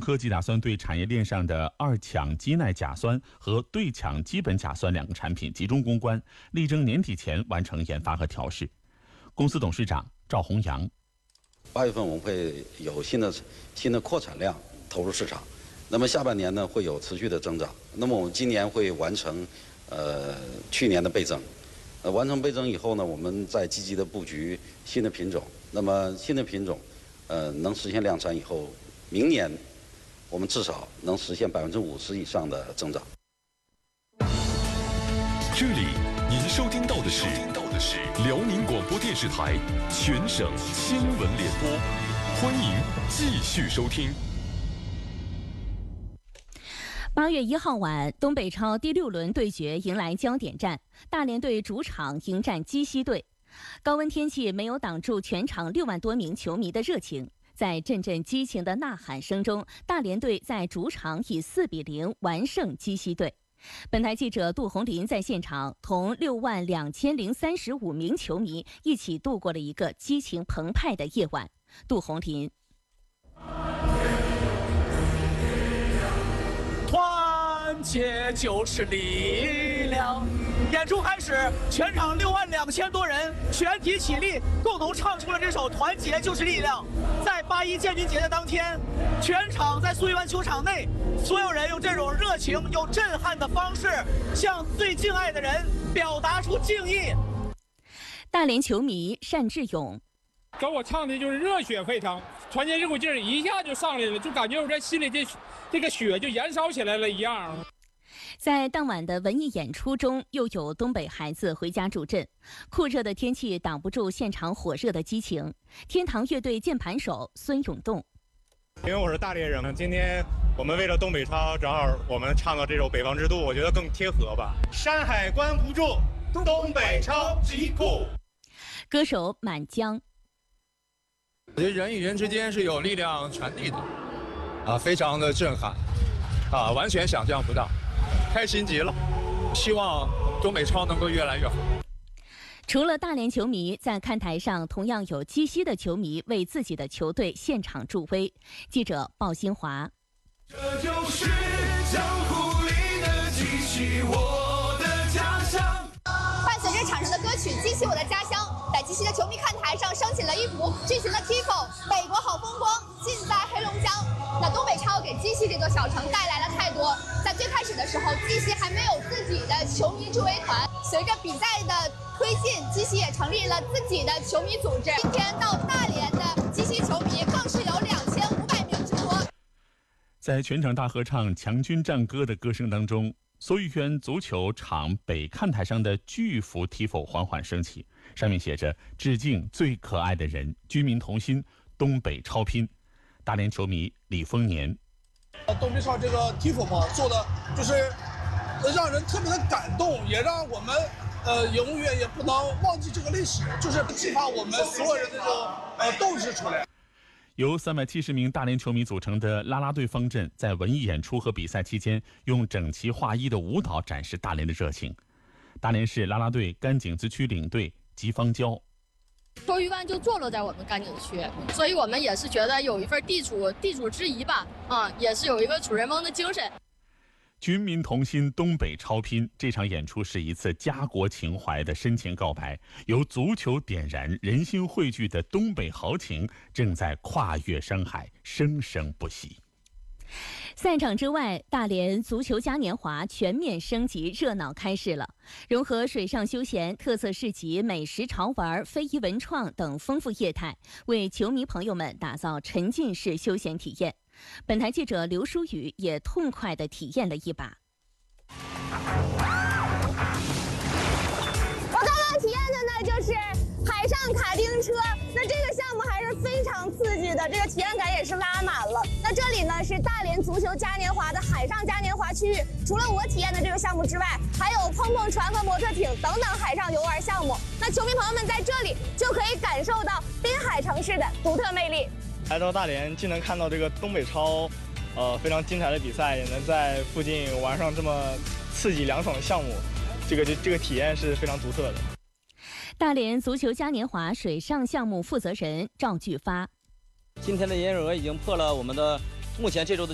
科技打算对产业链上的二羟基耐甲酸和对羟基苯甲酸2个产品集中攻关，力争年底前完成研发和调试。公司董事长赵宏阳 ：8月份我们会有新的扩产量投入市场，那么下半年呢会有持续的增长。那么我们今年会完成去年的倍增，完成倍增以后呢，我们再积极的布局新的品种。那么新的品种能实现量产以后，明年我们至少能实现50%以上的增长。 这里您收听到的是辽宁广播电视台全省新闻联播，欢迎继续收听。 8月1号晚，东北超第6轮对决迎来焦点战，大连队主场迎战鸡西队。高温天气没有挡住全场6万多名球迷的热情，在阵阵激情的呐喊声中，大连队在主场以4-0完胜鸡西队。本台记者杜红林在现场同62035名球迷一起度过了一个激情澎湃的夜晚。杜红林。 团结就是力量。演出开始，全场62000多人全体起立，共同唱出了这首《团结就是力量》。在8·1建军节的当天，全场在苏玉湾球场内，所有人用这种热情又震撼的方式，向最敬爱的人表达出敬意。 大连球迷单志勇。 跟我唱的就是热血沸腾，团结这股劲儿一下就上来了，就感觉我在心里这个血就燃烧起来了一样。 在当晚的文艺演出中，又有东北孩子回家助阵。酷热的天气挡不住现场火热的激情。天堂乐队键盘手孙永栋： 因为我是大连人，今天我们为了东北超，正好我们唱到这首《北方之都》，我觉得更贴合吧。山海关不住，东北超极酷。 歌手满江： 我觉得人与人之间是有力量传递的，非常的震撼，完全想象不到，开心极了。希望东北超能够越来越好。 除了大连球迷，在看台上同样有鸡西的球迷为自己的球队现场助威。记者鲍新华： 这就是江湖里的鸡西，我的家乡。 伴随着场上的歌曲《鸡西我的家乡》，在鸡西的球迷看台上升起了一幅巨型的 Tifo， 北国好风光，尽在黑龙江。那东北超给鸡西这座小城带来了太多。在最开始的时候，鸡西还没有自己的球迷助威团，随着比赛的推进，鸡西也成立了自己的球迷组织。今天到大连的鸡西球迷更是有2500名之多。 在全场大合唱《强军战歌》的歌声当中，苏玉渊足球场北看台上的巨幅 Tifo 缓缓升起，上面写着“致敬最可爱的人，军民同心，东北超拼”。大连球迷李丰年： 东北超这个 Tifo 嘛，做的就是让人特别的感动，也让我们永远也不能忘记这个历史，就是激发我们所有人的这种斗志出来。 由370名大连球迷组成的啦啦队方阵，在文艺演出和比赛期间，用整齐划一的舞蹈展示大连的热情。大连市啦啦队甘井子区领队吉方娇： 苏玉湾就坐落在我们甘井区，所以我们也是觉得有一份地主之谊吧，也是有一个主人翁的精神。 军民同心，东北超拼。这场演出是一次家国情怀的深情告白，由足球点燃人心汇聚的东北豪情，正在跨越山海，生生不息。 赛场之外，大连足球嘉年华全面升级，热闹开市了。融合水上休闲、特色市集、美食潮玩、非遗文创等丰富业态，为球迷朋友们打造沉浸式休闲体验。本台记者刘淑宇也痛快地体验了一把。 我刚刚体验的呢就是海上卡丁车，那这个项目还是非常刺激的，这个体验感也是拉满了。那这里呢是大连足球嘉年华的海上嘉年华区域，除了我体验的这个项目之外，还有碰碰船和摩托艇等等海上游玩项目。那球迷朋友们在这里就可以感受到滨海城市的独特魅力。 来到大连，既能看到这个东北超，非常精彩的比赛，也能在附近玩上这么刺激凉爽的项目，这个体验是非常独特的。 大连足球嘉年华水上项目负责人赵巨发： 今天的营业额已经破了我们的目前这周的